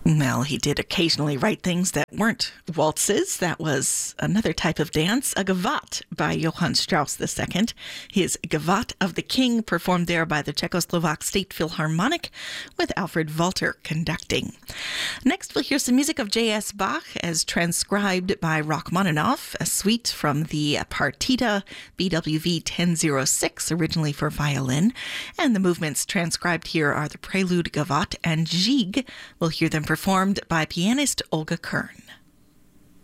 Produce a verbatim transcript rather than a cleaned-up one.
Well, he did occasionally write things that weren't waltzes. That was another type of dance, a gavotte by Johann Strauss the Second. His Gavotte of the King, performed there by the Czechoslovak State Philharmonic, with Alfred Walter conducting. Next, we'll hear some music of J S. Bach as transcribed by Rachmaninoff, a suite from the Partita B W V ten oh six, originally for violin. And the movements transcribed here are the Prelude, Gavotte, and Gigue. We'll hear them performed by pianist Olga Kern.